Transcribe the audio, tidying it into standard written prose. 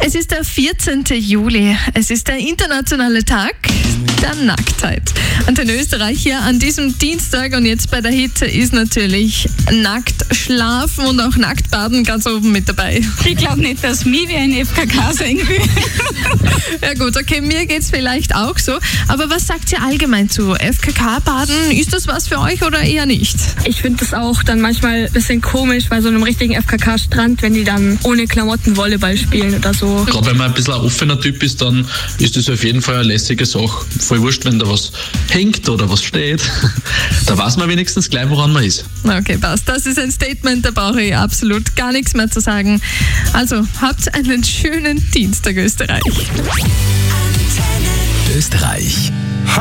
Es ist der 14. Juli. Es ist der internationale Tag der Nacktheit. Und in Österreich hier an diesem Dienstag und jetzt bei der Hit ist natürlich nackt schlafen und auch nackt baden ganz oben mit dabei. Ich glaube nicht, dass mich wie ein FKK sehen will. Ja gut, okay, mir geht's vielleicht auch so. Aber was sagt ihr allgemein zu FKK-Baden? Ist das was für euch oder eher nicht? Ich finde das auch dann manchmal ein bisschen komisch bei so einem richtigen FKK-Strand, wenn die dann ohne Klamotten Volleyball spielen oder so. Gerade wenn man ein bisschen ein offener Typ ist, dann ist das auf jeden Fall eine lässige Sache. Voll wurscht, wenn da was hängt oder was steht. Da weiß man wenigstens gleich, woran man ist. Okay, passt. Das ist ein Statement, da brauche ich absolut gar nichts mehr zu sagen. Also, habt einen schönen Dienstag, Österreich. Österreich.